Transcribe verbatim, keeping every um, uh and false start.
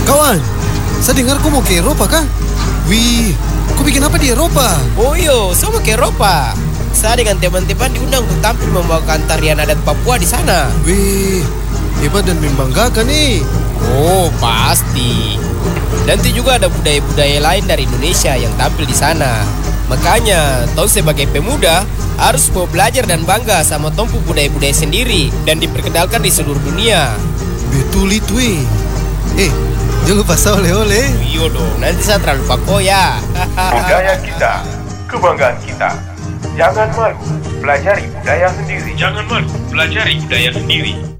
Kawan, saya dengar kau mau ke Eropa kah? Wih, kau bikin apa di Eropa? Oh yo, saya mau ke Eropa. Saya dengan teman-teman diundang untuk tampil membawakan tarian adat Papua di sana. Wih, hebat dan membanggakan nih. Oh, pasti. Nanti juga ada budaya-budaya lain dari Indonesia yang tampil di sana. Makanya, Tom sebagai pemuda harus mau belajar dan bangga sama tompu budaya-budaya sendiri dan diperkenalkan di seluruh dunia. Betul itu, eh. Eh, jangan lupa saya oleh-oleh. Iya dong, nanti saya terlalu pako ya. Budaya kita, kebanggaan kita. Jangan malu, pelajari budaya sendiri. Jangan malu, pelajari budaya sendiri.